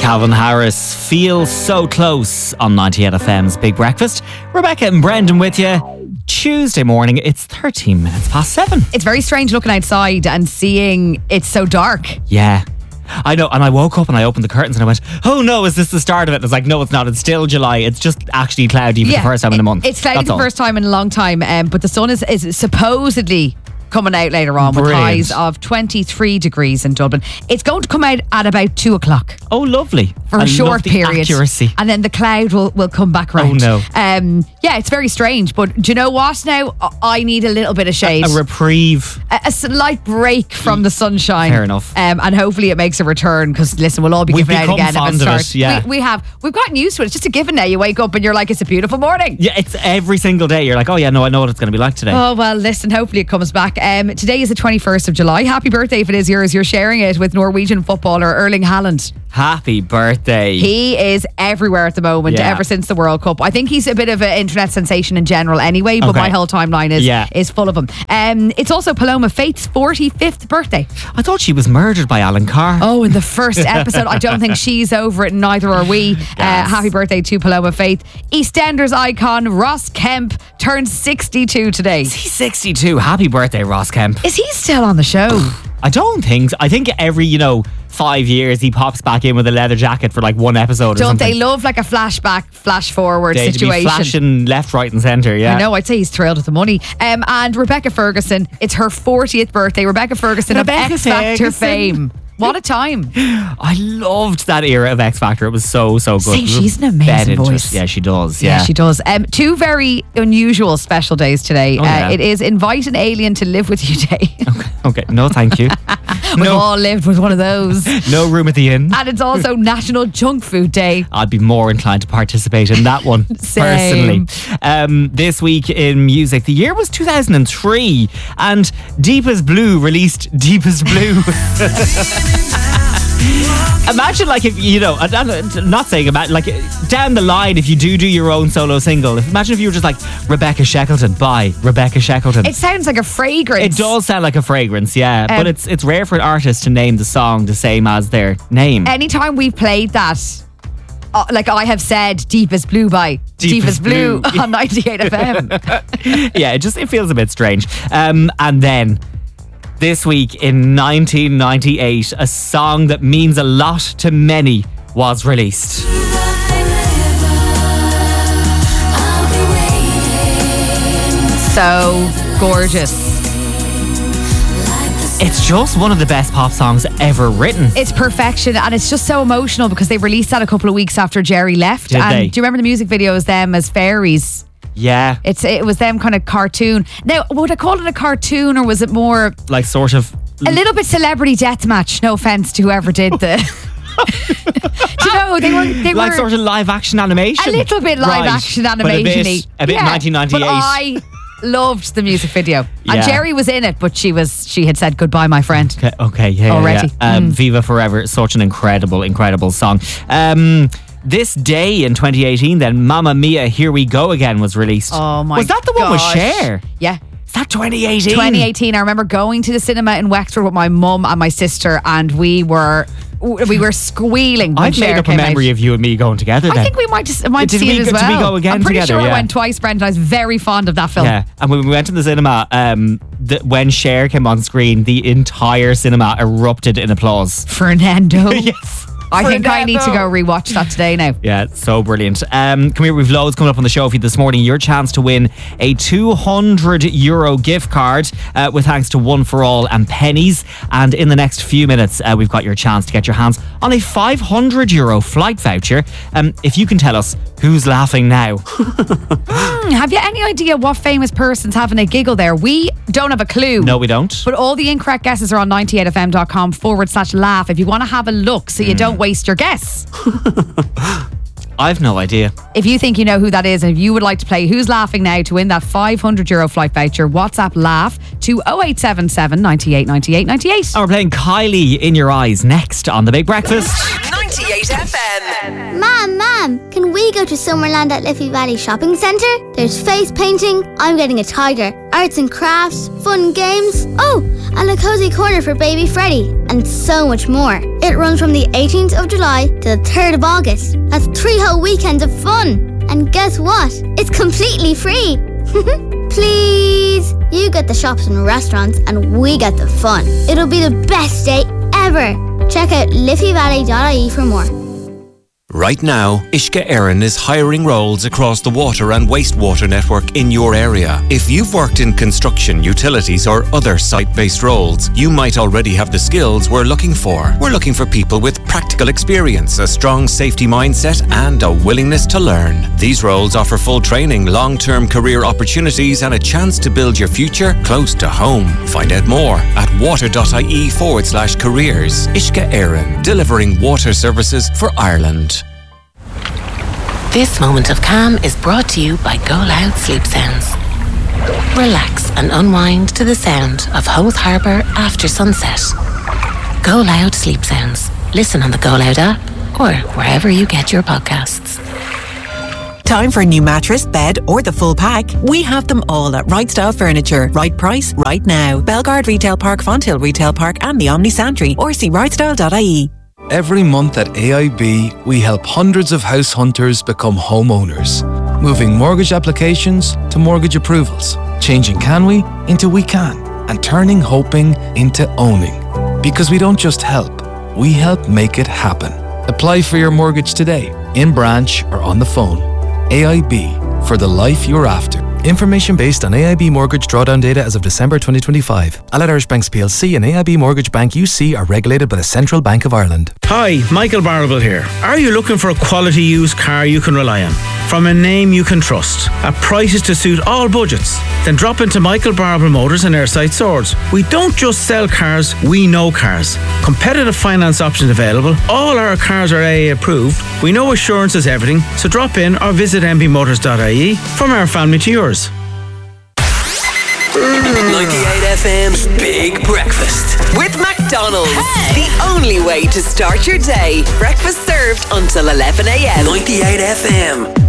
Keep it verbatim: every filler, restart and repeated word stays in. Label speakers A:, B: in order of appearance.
A: Calvin Harris, Feel So Close on ninety-eight F M's Big Breakfast. Rebecca and Brendan with you. Tuesday morning, it's thirteen minutes past seven.
B: It's very strange looking outside and seeing it's so dark.
A: Yeah. I know, and I woke up and I opened the curtains and I went, oh no, is this the start of it? And I was like, no, it's not. It's still July. It's just actually cloudy for
B: Yeah,
A: the first time in a month.
B: It's cloudy
A: That's
B: for the
A: all.
B: first time in a long time, um, but the sun is, is supposedly coming out later on with
A: Brilliant.
B: highs of twenty-three degrees in Dublin. It's going to come out at about two o'clock.
A: Oh, lovely.
B: For
A: I
B: a short
A: love the
B: period.
A: accuracy.
B: And then the cloud will, will come back round.
A: Oh, no.
B: Um, yeah, it's very strange. But do you know what now? I need a little bit of shade.
A: A reprieve.
B: A, a slight break from the sunshine.
A: Fair enough.
B: Um, and hopefully it makes a return because, listen, we'll all be
A: We've
B: giving out
A: become
B: again
A: fond
B: if it
A: of it,
B: starts.
A: yeah.
B: We, we have. We've gotten used to it. It's just a given now. You wake up and you're like, it's a beautiful morning.
A: Yeah, it's every single day. You're like, oh yeah, no, I know what it's going to be like today.
B: Oh, well, listen, hopefully it comes back. Um, today is the twenty-first of July. Happy birthday if it is yours. You're sharing it with Norwegian footballer Erling Haaland.
A: Happy birthday.
B: He is everywhere at the moment,
A: Yeah.
B: ever since the World Cup. I think he's a bit of an internet sensation in general anyway, but
A: Okay.
B: my whole timeline is
A: Yeah.
B: is full of him. Um, it's also Paloma Faith's forty-fifth birthday.
A: I thought she was murdered by Alan Carr.
B: Oh, in the first episode. I don't think she's over it, neither are we. Uh,
A: Gas.
B: happy birthday to Paloma Faith. EastEnders icon Ross Kemp turned sixty-two today.
A: He's sixty-two. Happy birthday, Ross Kemp.
B: Is he still on the show?
A: I don't think. I think every, you know, five years he pops back in with a leather jacket for like one episode or
B: Don't
A: something.
B: they love like a flashback, flash forward
A: They to be
B: situation?
A: flashing left, right and centre, yeah.
B: I know, I'd say he's thrilled with the money. Um, and Rebecca Ferguson, it's her fortieth birthday. Rebecca Ferguson
A: Rebecca
B: of X Factor
A: Ferguson.
B: fame. What a time.
A: I loved that era of X Factor. It was so, so good.
B: See, she's an amazing
A: Bed interest.
B: voice.
A: Yeah, she does.
B: Yeah,
A: Yeah.
B: she does. Um, two very unusual special days today.
A: Oh, yeah.
B: uh, it is Invite an Alien to Live With You Day.
A: Okay, no thank you.
B: We've
A: no,
B: all lived with one of those.
A: no room at the inn.
B: And it's also National Junk Food Day.
A: I'd be more inclined to participate in that one,
B: Same.
A: personally. Um, this week in music, the year was two thousand three, and Deep as Blue released Deep as Blue. Imagine, like, if you know, I'm not saying about like down the line, if you do do your own solo single. If, imagine if you were just like Rebecca Shackleton by Rebecca Shackleton.
B: It sounds like a fragrance.
A: It does sound like a fragrance, yeah,
B: Um,
A: but it's it's rare for an artist to name the song the same as their name.
B: Anytime we've played that, uh, like I have said, Deep as Blue by
A: Deep
B: Deep,
A: as
B: as Blue,
A: Blue.
B: on ninety-eight F M.
A: Yeah, it just it feels a bit strange. Um, and then this week in nineteen ninety-eight, a song that means a lot to many was released.
B: So gorgeous.
A: It's just one of the best pop songs ever written.
B: It's perfection, and it's just so emotional because they released that a couple of weeks after Jerry left.
A: Did
B: and
A: they?
B: do you remember the music video? Is them as fairies?
A: Yeah,
B: It's it was them kind of cartoon. Now, would I call it a cartoon, or was it more
A: like sort of.
B: a little bit celebrity deathmatch? No offense to whoever did the. Do you know they were they
A: like
B: were
A: sort of live action animation.
B: a little bit live
A: Right,
B: action
A: but
B: animation-y.
A: A bit, a bit
B: Yeah,
A: nineteen ninety-eight.
B: But I loved the music video,
A: Yeah.
B: and Jerry was in it, but she was she had said goodbye, my friend.
A: Okay, okay, yeah, yeah,
B: Already.
A: yeah. Um,
B: Mm.
A: Viva Forever, such an incredible, incredible song. Um, this day in twenty eighteen, then Mamma Mia, Here We Go Again was released.
B: Oh my!
A: Was that the one with
B: gosh.
A: Cher?
B: Yeah.
A: Is that twenty eighteen?
B: twenty eighteen. I remember going to the cinema in Wexford with my mum and my sister, and we were we were squealing when
A: I've
B: Cher
A: made up a
B: came
A: memory
B: out.
A: of you and me going together then.
B: I think we might just might
A: Did
B: see
A: we
B: it as
A: go-
B: well.
A: did we go again
B: I'm pretty
A: together?
B: sure
A: Yeah.
B: I went twice, Brent. I was very fond of that film.
A: Yeah, and when we went to the cinema, um, the, when Cher came on screen, the entire cinema erupted in applause.
B: Fernando.
A: Yes.
B: I think I need to
A: Fernando.
B: go rewatch that today now.
A: Yeah, it's so brilliant. Um, come here, we've loads coming up on the show for you this morning. Your chance to win a two hundred euro gift card uh, with thanks to One for All and Pennies. And in the next few minutes, uh, we've got your chance to get your hands on a five hundred euro flight voucher. Um, if you can tell us who's laughing now.
B: Hmm, have you any idea what famous person's having a giggle there? We don't have a clue.
A: No, we don't.
B: But all the incorrect guesses are on ninety-eight f m dot com forward slash laugh if you want to have a look so you don't waste your guess.
A: I've no idea.
B: If you think you know who that is and if you would like to play Who's Laughing Now to win that five hundred euro flight voucher, WhatsApp laugh to oh eight seven seven, ninety-eight, ninety-eight, ninety-eight.
A: And we're playing Kylie In Your Eyes next on The Big Breakfast.
C: ninety-eight F M.
D: Mom, Mom,
C: Mum, can we go to Summerland at Liffey Valley Shopping Centre? There's face painting, I'm getting a tiger, arts and crafts, fun games, oh, and a cozy corner for baby Freddie, and so much more. It runs from the eighteenth of July to the third of August. That's three whole weekends of fun. And guess what? It's completely free. Please. You get the shops and restaurants and we get the fun. It'll be the best day ever. Check out liffey valley dot I E for more.
D: Right now, Uisce Éireann is hiring roles across the water and wastewater network in your area. If you've worked in construction, utilities or other site-based roles, you might already have the skills we're looking for. We're looking for people with practical experience, a strong safety mindset and a willingness to learn. These roles offer full training, long-term career opportunities and a chance to build your future close to home. Find out more at water.ie forward slash careers. Uisce Éireann, delivering water services for Ireland.
E: This moment of calm is brought to you by Go Loud Sleep Sounds. Relax and unwind to the sound of Howth Harbour after sunset. Go Loud Sleep Sounds. Listen on the Go Loud app or wherever you get your podcasts.
F: Time for a new mattress, bed or the full pack? We have them all at Right Style Furniture. Right price, right now. Belgard Retail Park, Fonthill Retail Park and the Omni Santry, or see right style dot I E.
G: Every month at A I B, we help hundreds of house hunters become homeowners, moving mortgage applications to mortgage approvals, changing can we into we can, and turning hoping into owning. Because we don't just help, we help make it happen. Apply for your mortgage today, in branch or on the phone. A I B, for the life you're after. Information based on A I B mortgage drawdown data as of December twenty twenty-five. Allied Irish Banks P L C and A I B Mortgage Bank U C are regulated by the Central Bank of Ireland.
H: Hi, Michael Barrable here. Are you looking for a quality used car you can rely on? From a name you can trust, at prices to suit all budgets? Then drop into Michael Barrable Motors in Airside Swords. We don't just sell cars, we know cars. Competitive finance options available. All our cars are A A approved. We know assurance is everything, so drop in or visit m b motors dot I E. From our family to yours.
I: ninety-eight F M's Big Breakfast with McDonald's. Hey. The only way to start your day. Breakfast served until eleven a.m. ninety-eight F M.